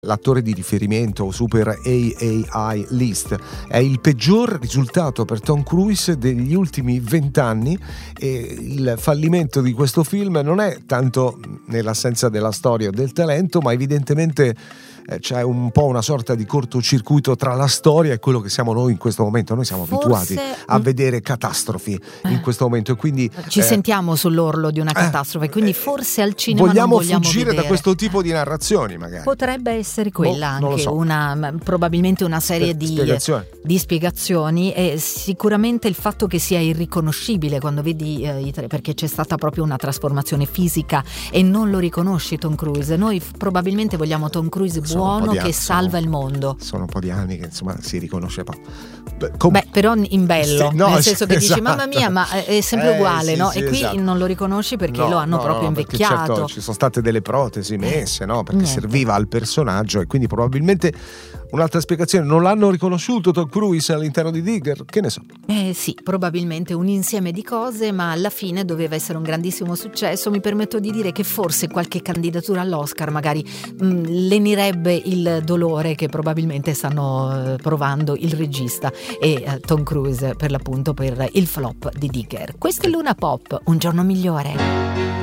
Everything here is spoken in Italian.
l'attore di riferimento o super AAI list. È il peggior risultato per Tom Cruise degli ultimi 20 anni e il fallimento di questo film non è tanto nell'assenza della storia o del talento, ma evidentemente c'è un po' una sorta di cortocircuito tra la storia e quello che siamo noi in questo momento. Noi siamo abituati a vedere catastrofi in questo momento e quindi ci sentiamo sull'orlo di una catastrofe, quindi forse al cinema vogliamo non vogliamo fuggire vedere da questo tipo di narrazioni, magari. Potrebbe essere quella anche so. probabilmente una serie di spiegazioni, e sicuramente il fatto che sia irriconoscibile quando vedi i tre, perché c'è stata proprio una trasformazione fisica e non lo riconosci Tom Cruise. Noi probabilmente vogliamo Tom Cruise buono che salva il mondo. Sono un po' di anni che insomma si riconosce però in bello, nel senso che dici mamma mia, ma è sempre uguale, no? Sì, e qui esatto. non lo riconosci perché lo hanno proprio invecchiato. Certo, ci sono state delle protesi messe, no? Perché serviva al personaggio, e quindi probabilmente un'altra spiegazione, non l'hanno riconosciuto Tom Cruise all'interno di Digger, che ne so. Sì, probabilmente un insieme di cose, ma alla fine doveva essere un grandissimo successo. Mi permetto di dire che forse qualche candidatura all'Oscar magari lenirebbe il dolore che probabilmente stanno provando il regista e Tom Cruise, per l'appunto, per il flop di Digger. Questo è Luna Pop, un giorno migliore.